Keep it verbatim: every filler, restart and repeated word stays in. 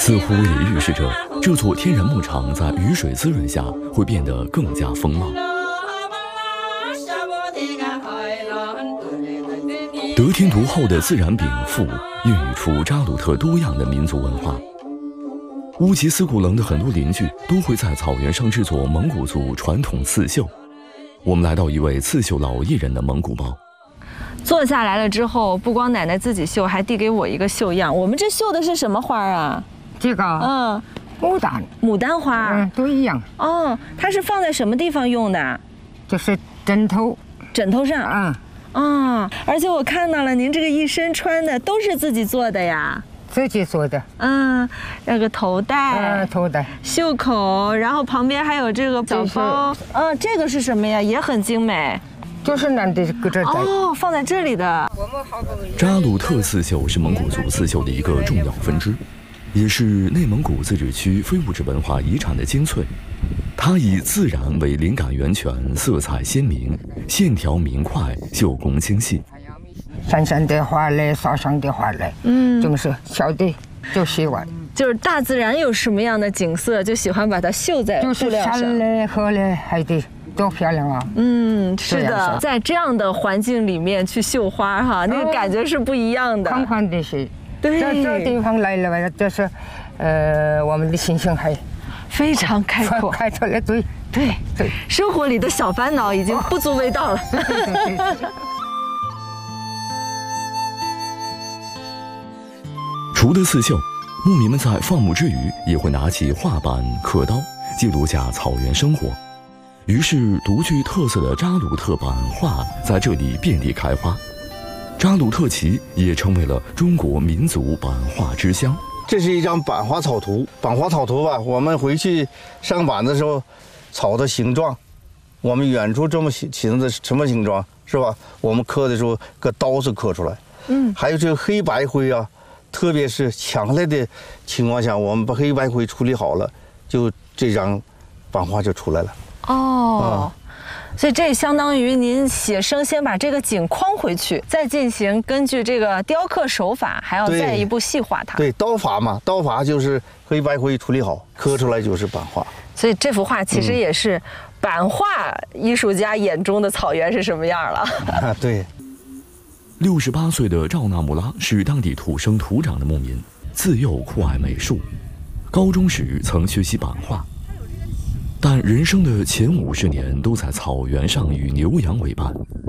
似乎也预示着这座天然牧场在雨水滋润下会变得更加丰茂。得天独厚的自然禀赋，孕育出扎鲁特多样的民族文化。乌吉斯古棱的很多邻居都会在草原上制作蒙古族传统刺绣。我们来到一位刺绣老艺人的蒙古包。 坐下来了之后，不光奶奶自己绣，还递给我一个绣样。我们这绣的是什么花啊？ 这个， 嗯， 牡丹， 牡丹花， 嗯，都一样。 哦，它是放在什么地方用的？ 就是枕头， 枕头上。 嗯。 啊，而且我看到了，您这个一身穿的都是自己做的呀？ 自己做的。 嗯，那个头带， 呃，头带， 袖口，然后旁边还有这个小包。啊，这个是什么呀？也很精美。 就是男的搁这带。 哦，放在这里的。 扎鲁特刺绣是蒙古族刺绣的一个重要分支，也是内蒙古自治区非物质文化遗产的精粹。它以自然为灵感源泉，色彩鲜明，线条明快，绣工精细。 山上的花嘞，沙上的花嘞，嗯，就是小的就喜欢。 就是大自然有什么样的景色，就喜欢把它绣在布料上。 就是山嘞、河嘞、海的，多漂亮啊！ 嗯，是的，在这样的环境里面去绣花哈，那个感觉是不一样的。 宽宽的是， 对， 这这地方来了，就是，呃，我们的心情还非常开阔， 开阔了，对对对，生活里的小烦恼已经不足为道了。 除了刺绣，牧民们在放牧之余也会拿起画板、刻刀，记录下草原生活。于是，独具特色的扎鲁特版画在这里遍地开花。扎鲁特旗也成为了中国民族版画之乡。 这是一张版画草图，版画草图吧，我们回去上版的时候，草的形状，我们远处这么形的什么形状是吧？我们刻的时候，搁刀子刻出来。嗯，还有这个黑白灰啊。特别是强烈的情况下，我们把黑白灰处理好了，就这张版画就出来了。 哦，嗯、所以这相当于您写生先把这个景框回去，再进行根据这个雕刻手法，还要再一步细化它。 对，刀法嘛，刀法就是黑白灰处理好，刻出来就是版画。 所以这幅画其实也是版画艺术家眼中的草原是什么样了。 啊，对。 六十八岁的赵纳木拉是当地土生土长的牧民，自幼酷爱美术，高中时曾学习版画，但人生的前五十年都在草原上与牛羊为伴。